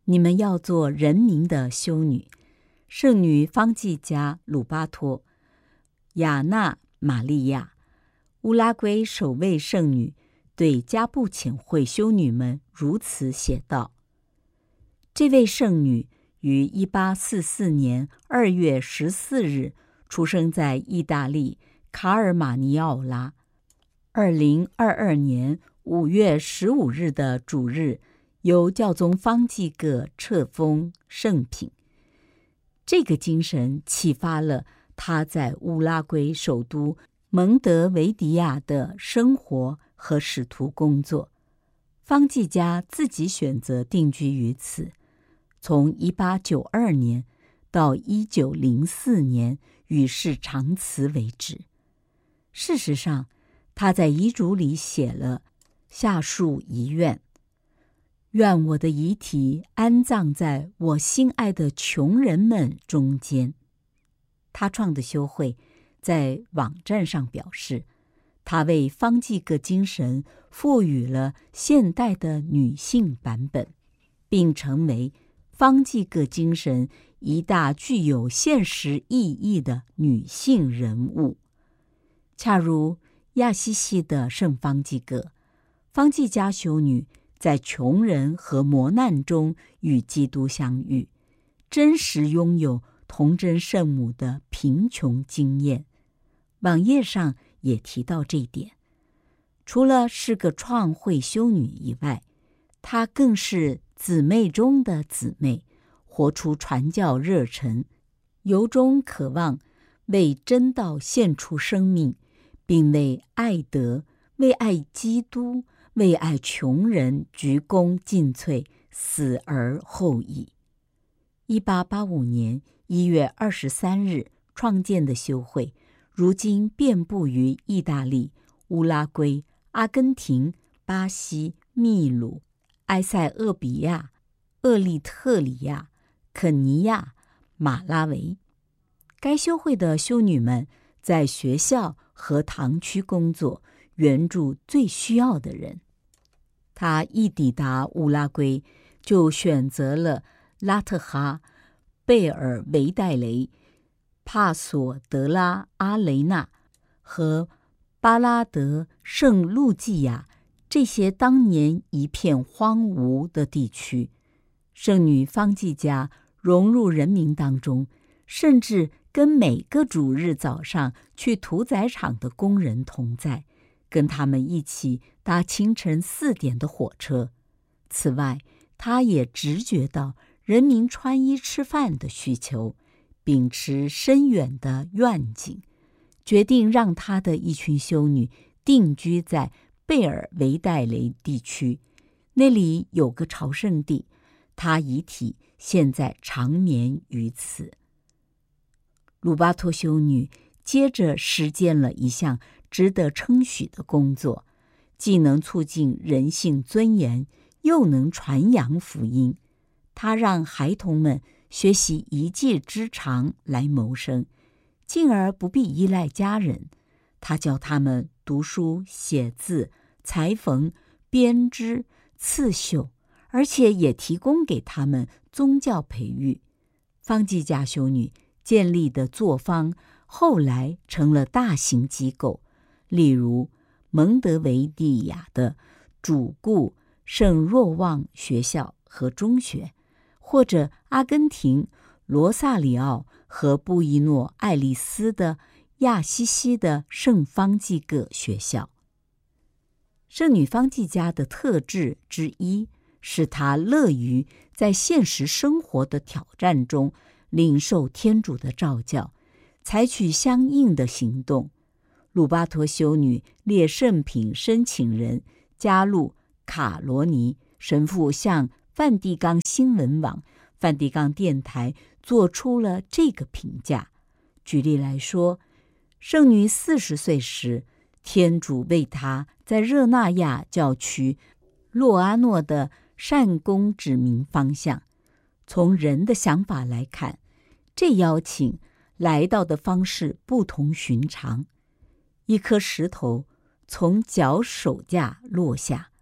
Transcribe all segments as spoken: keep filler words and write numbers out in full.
你们要做人民的修女。圣女方济加鲁巴托、雅纳玛利亚，乌拉圭首位圣女，对加布浅会修女们如此写道。这位圣女于一八四四年二月十四日出生在意大利卡尔马尼奥拉。二零二二年五月十五日的主日，由教宗方济各册封圣品。这个精神启发了他在乌拉圭首都蒙德维迪亚的生活和使徒工作。方济加自己选择定居于此，从一八九二年到一九零四年与世长辞为止。事实上，他在遗嘱里写了下述遗愿：愿我的遗体安葬在我心爱的穷人们中间。他创的修会在网站上表示，他为方济各精神赋予了现代的女性版本，并成为方济各精神一大具有现实意义的女性人物。恰如亚西西的圣方济各，方济加修女在穷人和磨难中与基督相遇，真实拥有童真圣母的贫穷经验。网页上也提到这一点。除了是个创会修女以外，她更是姊妹中的姊妹，活出传教热忱，由衷渴望为真道献出生命，并为爱德、为爱基督、为爱穷人鞠躬尽瘁，死而后已。一八八五年一月二十三日创建的修会，如今遍布于意大利、乌拉圭、阿根廷、巴西、秘鲁、埃塞俄比亚、厄立特里亚、肯尼亚、马拉维。该修会的修女们在学校和堂区工作，援助最需要的人。他一抵达乌拉圭，就选择了拉特哈、贝尔维代雷、帕索德拉阿雷纳和巴拉德圣路济亚这些当年一片荒芜的地区。圣女方济加融入人民当中，甚至跟每个主日早上去屠宰场的工人同在，跟他们一起搭清晨四点的火车。此外，他也直觉到人民穿衣吃饭的需求，秉持深远的愿景，决定让他的一群修女定居在贝尔维代雷地区，那里有个朝圣地，他遗体现在长眠于此。鲁巴托修女接着实践了一项值得称许的工作，既能促进人性尊严，又能传扬福音。她让孩童们学习一技之长来谋生，进而不必依赖家人。她教他们读书、写字、裁缝、编织、刺绣，而且也提供给他们宗教培育。方济加修女建立的作坊后来成了大型机构，例如蒙德维迪亚的主顾圣若望学校和中学，或者阿根廷罗萨里奥和布宜诺爱丽丝的亚西西的圣方济各学校。圣女方济加的特质之一是她乐于在现实生活的挑战中领受天主的召教，采取相应的行动。鲁巴托修女列圣品申请人加入卡罗尼神父向梵蒂冈新闻网、梵蒂冈电台做出了这个评价。举例来说，圣女四十岁时，天主为她在热那亚教区洛阿诺的善功指明方向。从人的想法来看，这邀请来到的方式不同寻常。一颗石头从脚手架落下，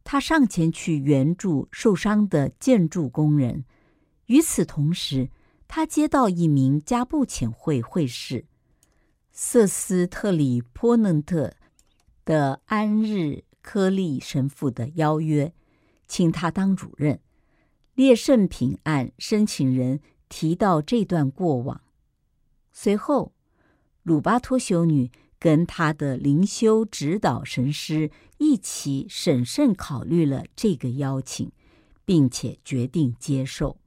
他上前去援助受伤的建筑工人。与此同时，他接到一名加布遣会会士瑟斯特里波嫩特的安日科利神父的邀约，请他当主任。列圣品案申请人提到这段过往。随后，鲁巴托修女跟她的灵修指导神师一起审慎考虑了这个邀请，并且决定接受。